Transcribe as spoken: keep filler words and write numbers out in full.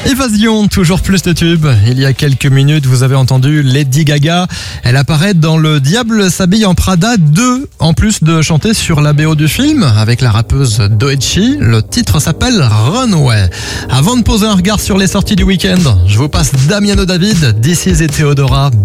Évasion, toujours plus de tubes. Il y a quelques minutes, vous avez entendu Lady Gaga. Elle apparaît dans Le Diable s'habille en Prada deux, en plus de chanter sur la B O du film avec la rappeuse Doechii. Le titre s'appelle Runway. Avant de poser un regard sur les sorties du week-end, je vous passe Damiano David, This Is et Theodora.